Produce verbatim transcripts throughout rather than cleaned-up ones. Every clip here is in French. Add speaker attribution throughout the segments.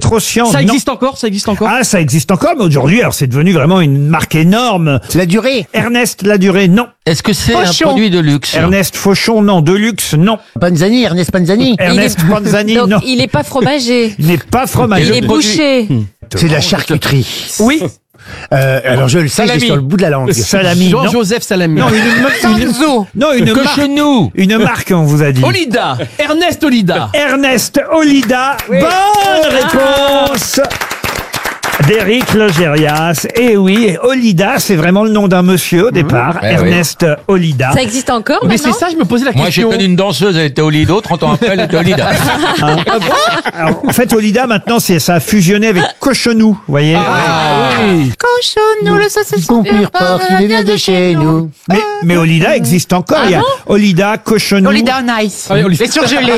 Speaker 1: Petrosian.
Speaker 2: Ça
Speaker 1: non.
Speaker 2: existe encore, ça existe encore.
Speaker 1: Ah, ça existe encore, mais aujourd'hui, alors c'est devenu vraiment une marque énorme.
Speaker 3: La durée.
Speaker 1: Ernest Ladurée, non.
Speaker 4: Est-ce que c'est un
Speaker 3: Fauchon.
Speaker 4: produit de luxe?
Speaker 1: Ernest Fauchon, non. De luxe, non.
Speaker 3: Panzani, Ernest Panzani.
Speaker 1: Ernest Panzani,
Speaker 5: Donc,
Speaker 1: non.
Speaker 5: il est pas fromager.
Speaker 1: Il n'est pas fromageux.
Speaker 5: Il est bouché.
Speaker 3: C'est de la charcuterie.
Speaker 1: Oui.
Speaker 3: Euh, alors je le sais,
Speaker 4: Salami.
Speaker 3: j'ai sur le bout de la langue.
Speaker 1: Salami, non.
Speaker 2: Jean-Joseph Salami.
Speaker 1: Non, une, une,
Speaker 5: Sanzo.
Speaker 1: non, une marque.
Speaker 4: Cochonou.
Speaker 1: Une marque, on vous a dit.
Speaker 2: Olida. Ernest Olida.
Speaker 1: Ernest Olida. Bonne réponse d'Éric Logérias. Et oui, Olida, c'est vraiment le nom d'un monsieur au départ.
Speaker 4: Eh
Speaker 1: Ernest Olida.
Speaker 5: Ça existe encore
Speaker 2: Mais c'est
Speaker 5: maintenant
Speaker 2: ça, je me posais la
Speaker 4: Moi, j'ai
Speaker 2: question.
Speaker 4: connu une danseuse, elle était au Lido, trente ans après, elle était au Lida.
Speaker 1: Alors, en fait, Olida, maintenant, c'est, ça a fusionné avec Cochonou, vous voyez.
Speaker 2: Ah oui.
Speaker 5: Cochonnou, le saucisson.
Speaker 3: Conclure par qui vient de chez nous.
Speaker 1: Mais, mais Olida existe encore. Il y a Olida, Cochonou.
Speaker 5: on ice.
Speaker 2: Ah oui, Olida.
Speaker 5: Les surgelés.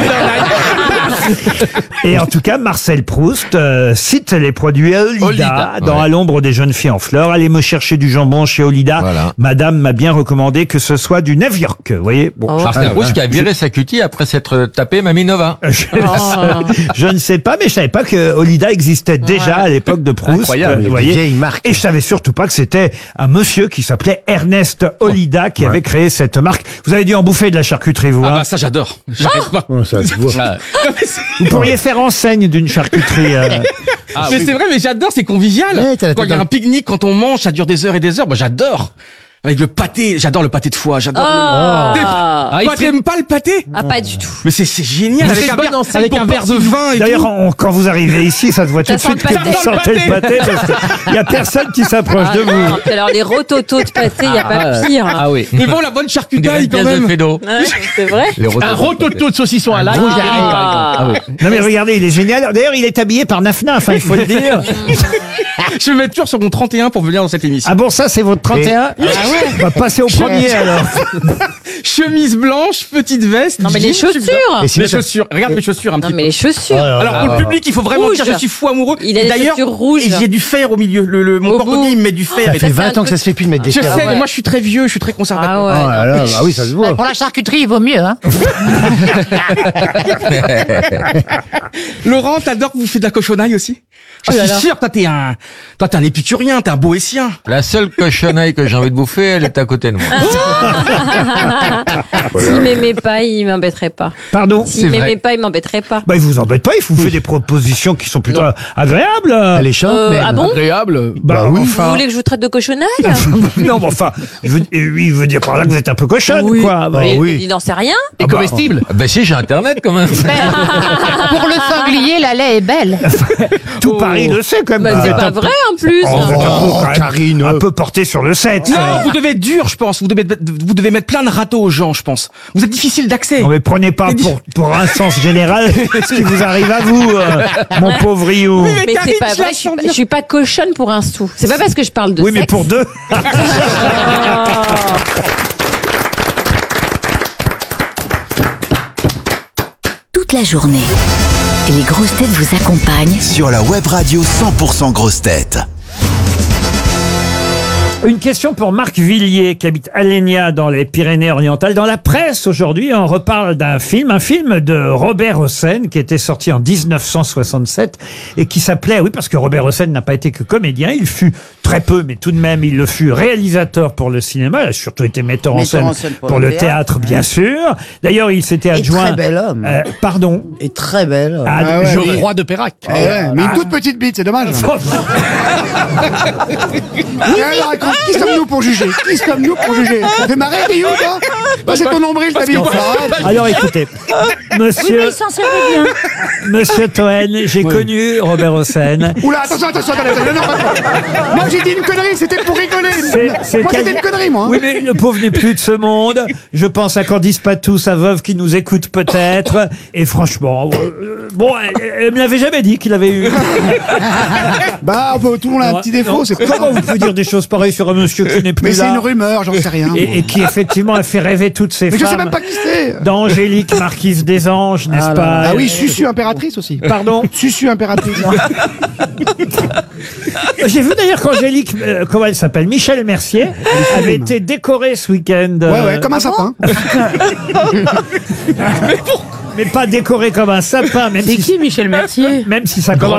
Speaker 1: Et en tout cas, Marcel Proust euh, cite les produits Olida,
Speaker 4: Olida,
Speaker 1: dans
Speaker 4: ouais.
Speaker 1: À l'ombre des jeunes filles en fleurs. Allez me chercher du jambon chez Olida.
Speaker 4: Voilà.
Speaker 1: Madame m'a bien recommandé que ce soit du New York. Vous voyez, bon.
Speaker 4: Marcel Proust qui a viré sa cutie après s'être tapé Mamie Nova.
Speaker 1: Je, je ne sais pas, mais je savais pas que Olida existait déjà à l'époque de Proust.
Speaker 2: Incroyable,
Speaker 1: vous
Speaker 3: une
Speaker 1: voyez.
Speaker 3: vieille marque.
Speaker 1: Et je savais surtout pas que c'était un monsieur qui s'appelait Ernest Olida qui avait créé cette marque. Vous avez dû en bouffer de la charcuterie, vous.
Speaker 2: Ah
Speaker 1: hein
Speaker 2: bah ça j'adore. J'arrête pas.
Speaker 3: Oh, ça se voit.
Speaker 2: Ah.
Speaker 1: Vous pourriez faire enseigne d'une charcuterie. euh,
Speaker 2: Ah, mais c'est vrai, mais j'adore, c'est convivial.
Speaker 3: Ouais, t'as la
Speaker 2: Quand il y a
Speaker 3: tête
Speaker 2: un pique-nique, quand on mange, ça dure des heures et des heures. Moi, j'adore. Avec le pâté, j'adore le pâté de foie, j'adore.
Speaker 5: Ah.
Speaker 2: le...
Speaker 5: Ah,
Speaker 2: Toi, t'aimes pas le pâté?
Speaker 5: Ah, pas du tout.
Speaker 2: Mais c'est c'est génial.
Speaker 5: Mais
Speaker 2: Avec
Speaker 5: c'est
Speaker 2: un
Speaker 5: bonne
Speaker 2: verre,
Speaker 5: enseigne
Speaker 2: avec
Speaker 5: pour
Speaker 2: un verre de vin et
Speaker 1: D'ailleurs,
Speaker 2: tout.
Speaker 1: on- quand vous arrivez ici, ça se voit tout
Speaker 5: Ça
Speaker 1: de
Speaker 5: sent
Speaker 1: suite
Speaker 5: le
Speaker 1: que
Speaker 5: pâté.
Speaker 1: vous sentez le pâté parce qu'il y a personne qui s'approche de vous.
Speaker 5: Ah, puis alors, les rototos de pâté, il n'y a pas pire.
Speaker 2: Ah oui. Mais bon, la bonne
Speaker 4: On dirait
Speaker 2: charcutaille
Speaker 4: une
Speaker 2: quand
Speaker 4: pièce de
Speaker 2: même.
Speaker 4: Fédo.
Speaker 5: Ouais, c'est vrai.
Speaker 4: Les rotos.
Speaker 2: Un rototo de saucisson à l'ail.
Speaker 5: Ah.
Speaker 2: Ah oui.
Speaker 1: Non mais regardez, il est génial. D'ailleurs, il est habillé par Naf Naf, hein, il faut le dire.
Speaker 2: Je vais mettre toujours sur mon trente et un pour venir dans cette émission.
Speaker 1: Ah bon, ça c'est votre trente et un. On va passer au premier alors.
Speaker 2: Chemise blanche, petite veste.
Speaker 5: Non, mais les
Speaker 2: jean,
Speaker 5: chaussures.
Speaker 3: Et sinon,
Speaker 2: Les chaussures. Regarde mes chaussures un
Speaker 5: Non,
Speaker 2: petit
Speaker 5: mais
Speaker 2: peu.
Speaker 5: les chaussures.
Speaker 2: Alors pour le public, il faut vraiment
Speaker 5: Rouge.
Speaker 2: dire je suis fou amoureux.
Speaker 5: Il a des
Speaker 2: D'ailleurs,
Speaker 5: chaussures rouges.
Speaker 2: et j'ai du fer au milieu. Le, le, mon
Speaker 5: Au
Speaker 2: porte-monnaie,
Speaker 5: bout.
Speaker 2: il me met du fer.
Speaker 3: ça
Speaker 2: Et
Speaker 3: fait
Speaker 5: c'est un
Speaker 3: vingt ans
Speaker 5: truc-
Speaker 3: que ça se fait plus de mettre des
Speaker 2: je
Speaker 3: fers.
Speaker 2: sais, mais moi je suis très vieux, je suis très conservateur.
Speaker 5: Ah ouais.
Speaker 3: Oh là là, ah oui, ça se voit.
Speaker 5: Pour la charcuterie, il vaut mieux, hein.
Speaker 2: Laurent, t'adores que vous faites de la cochonaille aussi? Je
Speaker 5: Oh là
Speaker 2: suis
Speaker 5: là.
Speaker 2: sûr, toi t'es un, toi t'es un épicurien, t'es un boétien.
Speaker 4: La seule cochonaille que j'ai envie de bouffer, elle est à côté de moi.
Speaker 5: S'il m'aimait pas, il m'embêterait pas.
Speaker 1: Pardon.
Speaker 5: S'il
Speaker 4: vrai.
Speaker 5: m'aimait pas, il m'embêterait pas.
Speaker 1: Bah, il vous embête pas, il vous fait des propositions qui sont plutôt agréables.
Speaker 3: Alléchante,
Speaker 5: Euh,
Speaker 3: mais.
Speaker 5: ah bon
Speaker 2: Agréable.
Speaker 1: Bah,
Speaker 5: Vous
Speaker 1: enfin.
Speaker 5: voulez que je vous traite de cochonaille?
Speaker 1: Non, mais enfin, je veux- lui, il veut dire par là que vous êtes un peu cochonne,
Speaker 5: Oui.
Speaker 1: quoi. Bah,
Speaker 5: Il-
Speaker 1: oui.
Speaker 5: Il n'en sait rien.
Speaker 2: Et comestible.
Speaker 4: Ben si, j'ai internet quand même.
Speaker 6: Pour le sanglier, la lait est belle.
Speaker 1: Tout Paris le sait quand même.
Speaker 5: Bah,
Speaker 1: Vous
Speaker 5: c'est
Speaker 1: êtes
Speaker 5: pas
Speaker 1: un peu-
Speaker 5: vrai, en plus.
Speaker 1: Oh, vous êtes un peu, quand même,
Speaker 3: Karine.
Speaker 1: un peu porté sur le sexe.
Speaker 2: Non, vous devez être dur, je pense. Vous devez, vous devez mettre plein de râteaux aux gens, je pense. Vous êtes difficile d'accès.
Speaker 1: Non mais prenez pas pour, pour un sens général ce qui vous arrive à vous, euh, mon pauvre Rio.
Speaker 2: mais
Speaker 5: Mais
Speaker 2: Karine,
Speaker 5: c'est pas
Speaker 2: je la
Speaker 5: vrai, je suis
Speaker 2: sens
Speaker 5: pas,
Speaker 2: dire.
Speaker 5: je suis pas cochonne pour un sou. C'est pas parce que je parle de
Speaker 1: Oui, mais
Speaker 5: sexe.
Speaker 1: pour deux.
Speaker 7: Toute la journée, les grosses têtes vous accompagnent
Speaker 8: Sur la web radio cent pour cent grosses têtes.
Speaker 1: Une question pour Marc Villiers, qui habite Alenia dans les Pyrénées-Orientales. Dans la presse, aujourd'hui, on reparle d'un film, un film de Robert Hossein, qui était sorti en dix-neuf cent soixante-sept, et qui s'appelait, oui, parce que Robert Hossein n'a pas été que comédien, il fut très peu, mais tout de même, il le fut réalisateur pour le cinéma, il a surtout été metteur en
Speaker 9: Metteur
Speaker 1: scène
Speaker 9: en scène
Speaker 1: pour, le théâtre, bien sûr. D'ailleurs, il s'était
Speaker 9: Et
Speaker 1: adjoint...
Speaker 9: très bel homme.
Speaker 1: Euh, pardon.
Speaker 9: Et très belle.
Speaker 1: Ah,
Speaker 10: Ah ouais,
Speaker 1: je-
Speaker 10: oui.
Speaker 2: Roi de Pérac.
Speaker 10: Eh ouais, mais une toute petite bite, c'est dommage. Et alors, raconte, qui sommes-nous pour juger? Qui sommes-nous pour juger? Ça fait marrer, Rio, toi? Bah, c'est ton nombril, ta bite.
Speaker 1: Alors écoutez, monsieur,
Speaker 6: s'en servait bien.
Speaker 1: monsieur Toen, j'ai connu Robert Hossein.
Speaker 10: Oula, attention, attention, attendez, attendez, non, non, non. Moi, j'ai dit une connerie, c'était pour rigoler.
Speaker 1: C'est- c'est
Speaker 10: Moi,
Speaker 1: quel-
Speaker 10: c'était une connerie, moi. hein.
Speaker 1: Oui, mais le pauvre n'est plus de ce monde. Je pense à Candice Patou, sa veuve qui nous écoute peut-être. Et franchement, euh, bon, elle, elle me l'avait jamais dit qu'il avait eu.
Speaker 10: Bah, bah, tout le monde a un petit défaut,
Speaker 1: Non,
Speaker 10: c'est pas
Speaker 1: comment vous pouvez dire des choses pareilles sur un monsieur qui n'est plus
Speaker 10: Mais c'est
Speaker 1: là
Speaker 10: une rumeur, j'en sais rien.
Speaker 1: et, et qui effectivement a fait rêver toutes ces
Speaker 10: Mais je sais
Speaker 1: femmes.
Speaker 10: même pas qui c'est.
Speaker 1: D'Angélique, marquise des Anges, n'est-ce
Speaker 10: Ah, là,
Speaker 1: pas
Speaker 10: là. Ah oui, Susu impératrice aussi.
Speaker 1: Pardon.
Speaker 10: Susu impératrice.
Speaker 1: J'ai vu d'ailleurs qu'Angélique, euh, comment elle s'appelle, Michel Mercier, avait été décorée ce week-end.
Speaker 10: Ouais,
Speaker 1: euh,
Speaker 10: ouais, comme un sapin.
Speaker 1: mais pas décorée comme un sapin, même
Speaker 6: C'est
Speaker 1: si,
Speaker 6: qui Michel Mercier?
Speaker 1: même si ça commence